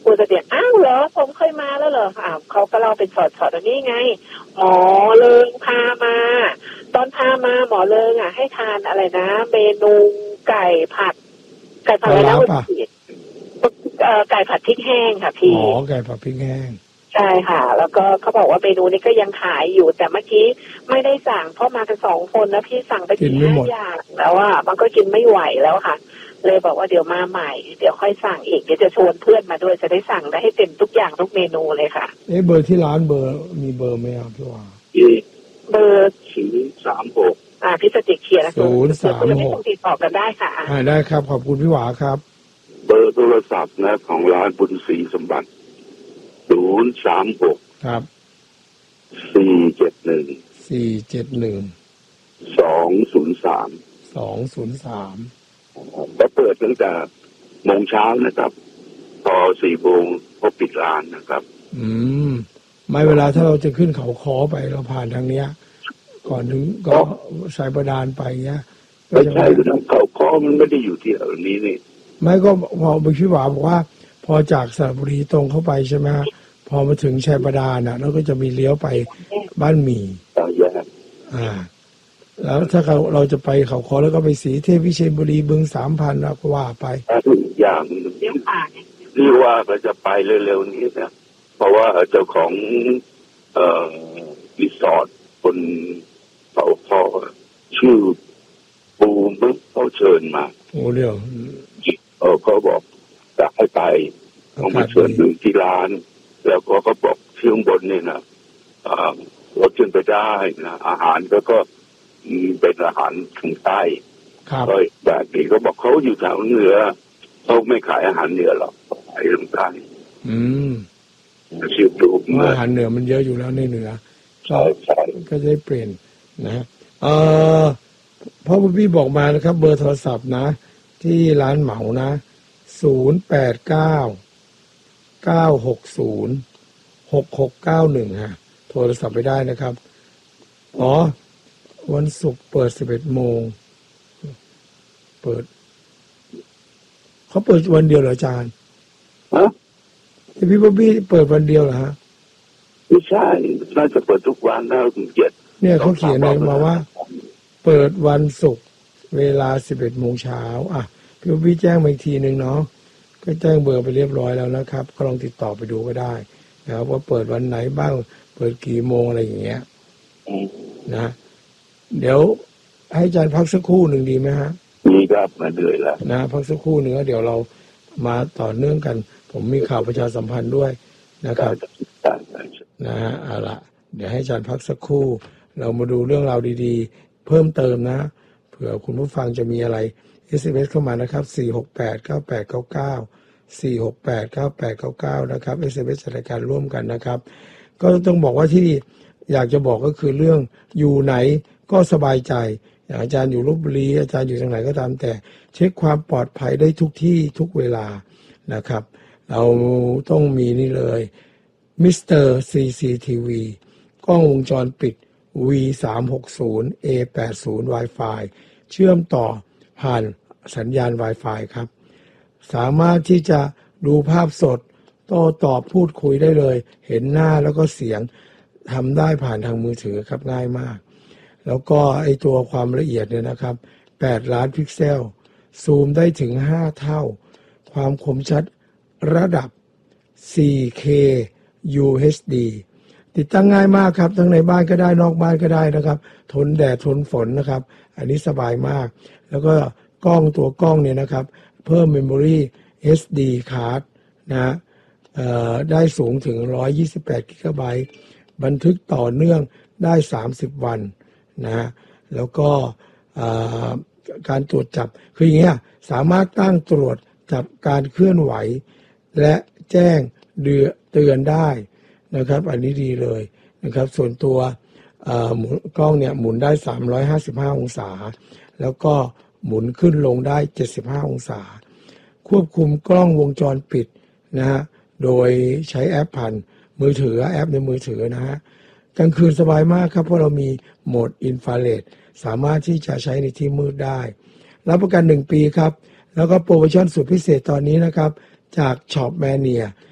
คุณเสถียรอ้าวเหรอผมเคยมาแล้วเหรอเขาก็เล่าเป็นสอดๆอันนี้ไงหมอเลิงพามาตอนพามาหมอเลิงให้ทานอะไรนะเมนูไก่ผัดอะไรนะไก่ผัดพริกแห้งค่ะพี่ไก่ผัดพริกแห้งใช่ค่ะแล้วก็เขาบอกว่าเมนูนี้ก็ยังขายอยู่แต่เมื่อกี้ไม่ได้สั่งเพราะมากัน2 คนนะพี่สั่งไป4-5 อย่างแล้วมันก็กินไม่ไหวแล้วค่ะเลยบอกว่าเดี๋ยวมาใหม่เดี๋ยวค่อยสั่งอีกเดี๋ยวจะชวนเพื่อนมาด้วยจะได้สั่งได้ให้เต็มทุกอย่างทุกเมนูเลยค่ะเบอร์ที่ร้านเบอร์มีเบอร์ไหมครับพี่ว่าเบอร์ 036 พี่สติเขียน 036 ติดต่อกันได้ค่ะได้ครับขอบคุณพี่หวาครับเบอร์โทรศัพท์นะของร้านบุญศรีสมบัติ036 ครับ 471 203แล้วเปิดตั้งแต่โมงเช้านะครับพอ4 โมงก็ปิดร้านนะครับไม่เวลาถ้าเราจะขึ้นเขาค้อไปเราผ่านทางเนี้ยก่อนถึงก็สายประดานไปเงี้ยไม่ใช่เขาค้อมันไม่ได้อยู่ที่แถวนี้นี่ไม่ก็พอพี่หวาบอกว่าพอจากสระบุรีตรงเข้าไปใช่ไหมพอมาถึงชัยประดานแล้วก็จะมีเลี้ยวไปบ้านหมี่แล้วถ้าเราจะไปเขาค้อแล้วก็ไปศรีเทพวิเชียรบุรีบึง3,000แล้วก็ว่าไปอย่างที่ว่าก็จะไปเร็วๆนี้นะเพราะว่าเจ้าของรีสอร์ทคนเขาชื่อปูมึกเขาเชิญมาเดี๋ยวเขาบอกจะให้ไปเขามาเชิญถึงที่ร้านแล้วก็เขาบอกเที่ยงบนเนี่ยนะรถขึ้นไปได้นะอาหารก็เป็นอาหารทางใต้ก็แบบนี้เขาบอกเขาอยู่แถวเหนือเขาไม่ขายอาหารเหนือหรอกขายทางใต้ชื่อดูอาหารเหนือมันเยอะอยู่แล้วในเหนือก็ได้เปลี่ยนนะเพราะพี่บอกมานะครับเบอร์โทรศัพท์นะที่ร้านเหมานะ089-960-6691โทรศัพท์ไปได้นะครับวันศุกร์เปิด 11 โมงเปิดเขาเปิดวันเดียวเหรออาจารย์พี่บ๊อบบี้เปิดวันเดียวเหรอฮะไม่ใช่น่าจะเปิดทุกวันนะถึง7 เนี่ยเขาเขียนเลยมาว่าเปิดวันศุกร์เวลา 11 โมงเช้าพี่บ๊อบบี้แจ้งมาอีกทีนึงเนาะก็แจ้งเบอร์ไปเรียบร้อยแล้วนะครับก็ลองติดต่อไปดูก็ได้นะครับว่าเปิดวันไหนบ้างเปิดกี่โมงอะไรอย่างเงี้ยนะเดี๋ยวให้อาจารย์พักสักครู่หนึ่งดีไหมฮะดีครับมาเหนื่อยแล้วนะพักสักครู่หนึ่งแล้วเดี๋ยวเรามาต่อเนื่องกันผมมีข่าวประชาสัมพันธ์ด้วยนะครับนะฮะเอาละเดี๋ยวให้อาจารย์พักสักครู่เรามาดูเรื่องราวดีๆเพิ่มเติมนะเผื่อคุณผู้ฟังจะมีอะไร SMS เข้ามานะครับ4689899 นะครับ SMS รายการร่วมกันนะครับก็ต้องบอกว่าที่อยากจะบอกก็คือเรื่องอยู่ไหนก็สบายใจอย่างอาจารย์อยู่ลพบุรีอาจารย์อยู่ทางไหนก็ตามแต่เช็คความปลอดภัยได้ทุกที่ทุกเวลานะครับเราต้องมีนี่เลยมิสเตอร์ CCTV กล้องวงจรปิด V360 A80 Wi-Fi เชื่อมต่อผ่านสัญญาณ Wi-Fi ครับสามารถที่จะดูภาพสดโต้ตอบพูดคุยได้เลยเห็นหน้าแล้วก็เสียงทำได้ผ่านทางมือถือครับง่ายมากแล้วก็ไอตัวความละเอียดเนี่ยนะครับ8 ล้านพิกเซลซูมได้ถึง5 เท่าความคมชัดระดับ 4K UHD ติดตั้งง่ายมากครับทั้งในบ้านก็ได้นอกบ้านก็ได้นะครับทนแดดทนฝนนะครับอันนี้สบายมากแล้วก็ตัวกล้องเนี่ยนะครับเพิ่ม Memory SD card นะได้สูงถึง128 กิกะไบต์บันทึกต่อเนื่องได้30 วันนะแล้วก็การตรวจจับคืออย่างเงี้ยสามารถตั้งตรวจจับการเคลื่อนไหวและแจ้งเตือนได้นะครับอันนี้ดีเลยนะครับส่วนตัวกล้องเนี่ยหมุนได้355 องศาแล้วก็หมุนขึ้นลงได้75 องศาควบคุมกล้องวงจรปิดนะฮะโดยใช้แอปผ่านมือถือแอปในมือถือนะฮะกลางคืนสบายมากครับเพราะเรามีโหมดอินฟราเรดสามารถที่จะใช้ในที่มืดได้รับประกัน1 ปีครับแล้วก็โปรโมชั่นสุดพิเศษตอนนี้นะครับจากช็อปแมเนีย